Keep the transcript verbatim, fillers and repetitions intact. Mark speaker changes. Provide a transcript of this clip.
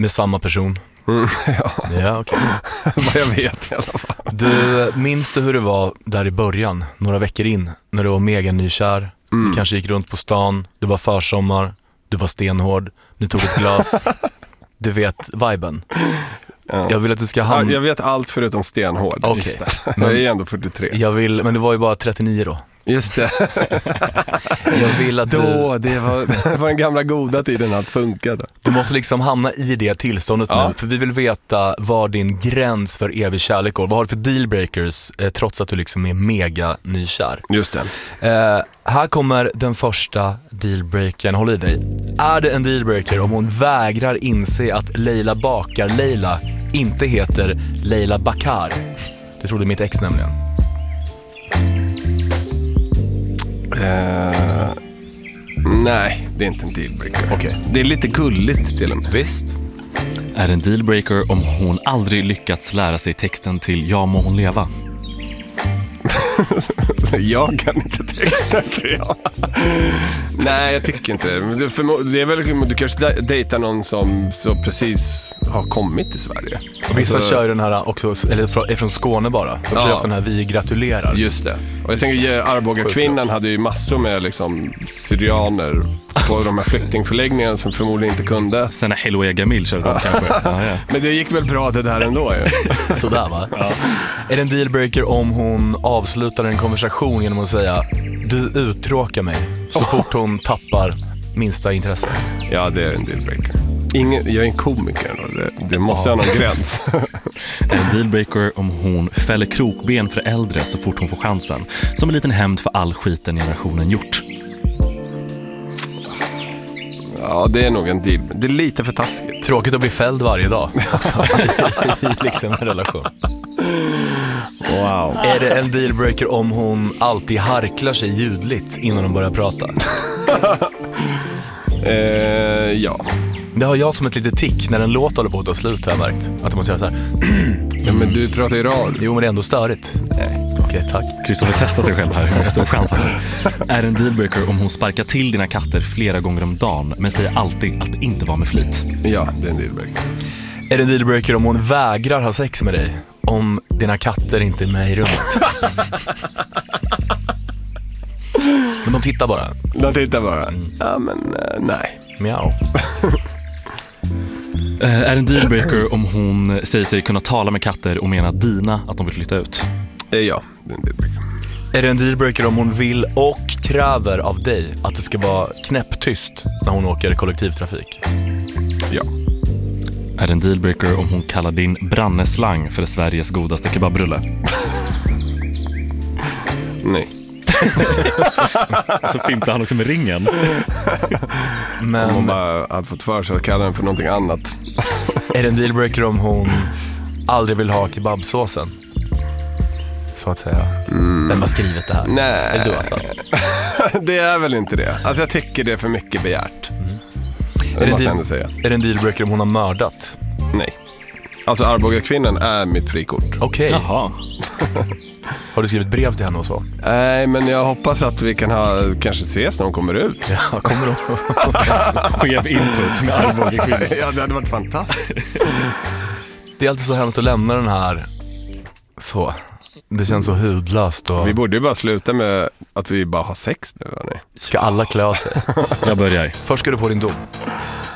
Speaker 1: Med samma person.
Speaker 2: Mm, ja,
Speaker 1: Ja, okej.
Speaker 2: vad jag vet i alla fall.
Speaker 1: Du, minns du hur det var där i början, några veckor in, när du var mega nykär?
Speaker 2: Mm.
Speaker 1: Du kanske gick runt på stan, du var försommar, du var stenhård, ni tog ett glas. Du vet viben.
Speaker 2: Ja.
Speaker 1: Jag vill att du ska
Speaker 2: Ja,
Speaker 1: hamna...
Speaker 2: jag vet allt förutom stenhård.
Speaker 1: Okej.
Speaker 2: Just det.
Speaker 1: Men-
Speaker 2: Jag är ändå fyrtiotre.
Speaker 1: Jag vill, men det var ju bara trettionio då.
Speaker 2: Just det.
Speaker 1: Jag vill att du,
Speaker 2: Då, det var, det var den gamla goda tiden att funka då.
Speaker 1: du måste liksom hamna i det tillståndet
Speaker 2: Ja.
Speaker 1: nu. För vi vill veta vad din gräns för evig kärlek går. Vad har du för dealbreakers eh, trots att du liksom är mega nykär?
Speaker 2: Just det.
Speaker 1: Eh, här kommer den första dealbreakern, håll i dig. Är det en dealbreaker om hon vägrar inse att Leila Bakar Leila inte heter Leila Bakar? Det trodde mitt ex nämligen.
Speaker 2: Eh, nej, det är inte en dealbreaker.
Speaker 1: Okej.
Speaker 2: Det är lite gulligt till och med.
Speaker 1: Visst.
Speaker 3: Är en dealbreaker om hon aldrig lyckats lära sig texten till Ja må hon leva?
Speaker 2: Jag kan inte texten, tror jag. Nej, jag tycker inte det. Men det, för, det är väl, du kanske dejtar någon som så precis har kommit till Sverige.
Speaker 1: Och vissa
Speaker 2: Alltså,
Speaker 1: kör den här också, eller från, är från Skåne bara. De kör
Speaker 2: Ja.
Speaker 1: efter den här Vi gratulerar.
Speaker 2: Just det. Och jag tänker, Arboga kvinnan hade ju massor med liksom syrianer på de här flyktingförläggningarna som förmodligen inte kunde.
Speaker 3: Sen är Helloe Gamil körde de kanske. Ja, ja.
Speaker 2: Men det gick väl bra det där ändå ju.
Speaker 1: Sådär va? Ja. Är det en dealbreaker om hon avslutar en konversation genom att säga du uttråkar mig så fort hon tappar minsta intresse?
Speaker 2: Ja, det är en dealbreaker. Ingen, jag är en komiker då. Det, det måste
Speaker 1: Ja.
Speaker 2: ha någon gräns.
Speaker 3: Är en dealbreaker om hon fäller krokben för äldre så fort hon får chansen. Som en liten hämnd för all skiten generationen gjort.
Speaker 2: Ja, det är nog en deal. Det är lite för taskigt.
Speaker 1: Tråkigt att bli fälld varje dag också i liksom en relation.
Speaker 2: Wow.
Speaker 1: Är det en dealbreaker om hon alltid harklar sig ljudligt innan hon börjar prata?
Speaker 2: Eh, ja.
Speaker 1: Det har jag som ett litet tick när en låt håller på att ta slut, har jag märkt. Att jag måste göra så här.
Speaker 2: Ja, men du pratar ju radio.
Speaker 1: Jo, men det är ändå störigt. Nej. Okej, tack.
Speaker 3: Kristoffer testar sig själv här, hur stor chans han har. Är en dealbreaker om hon sparkar till dina katter flera gånger om dagen men säger alltid att det inte var med flit?
Speaker 2: Ja, det är en dealbreaker.
Speaker 1: Är det en dealbreaker om hon vägrar ha sex med dig om dina katter inte är med i rummet? Men de tittar bara.
Speaker 2: De tittar bara. Ja, men eh, nej.
Speaker 1: Miau.
Speaker 3: Eh, Är en dealbreaker om hon säger sig kunna tala med katter och menar dina att de vill flytta ut?
Speaker 2: Eh, ja, det är en dealbreaker.
Speaker 1: Är det en dealbreaker om hon vill och kräver av dig att det ska vara knäpptyst när hon åker kollektivtrafik?
Speaker 2: Ja.
Speaker 3: Är det en dealbreaker om hon kallar din branneslang för Sveriges godaste kebabrulle?
Speaker 2: Nej.
Speaker 3: Så fimplar han också med ringen.
Speaker 2: Om hon
Speaker 1: Men
Speaker 2: bara hade fått för sig att kalla den för någonting annat.
Speaker 1: är det en dealbreaker om hon aldrig vill ha kebabsåsen? Så att säga. Vem har skrivit det här?
Speaker 2: Nej.
Speaker 1: Är det du alltså?
Speaker 2: Det är väl inte det. Alltså jag tycker det är för mycket begärt.
Speaker 1: Är
Speaker 2: Det
Speaker 1: det,
Speaker 2: måste
Speaker 1: en
Speaker 2: jag ändå
Speaker 1: deal-
Speaker 2: säga.
Speaker 1: är det en dealbreaker om hon har mördat?
Speaker 2: Nej. Alltså Arboga kvinnan är mitt frikort.
Speaker 1: Okej.
Speaker 3: Jaha.
Speaker 1: Har du skrivit brev till henne och så?
Speaker 2: Nej, men jag hoppas att vi kan ha, kanske ses när hon kommer ut.
Speaker 1: Ja, kommer hon?
Speaker 3: Skev input med Arboga kvinnor.
Speaker 2: Ja, det hade varit fantastiskt.
Speaker 1: Det är alltid så hemskt att lämna den här så. Det känns så hudlöst och
Speaker 2: Vi borde ju bara sluta med att vi bara har sex nu, hörni.
Speaker 1: ska alla klä av sig.
Speaker 3: Jag börjar.
Speaker 1: Först ska du få din dom.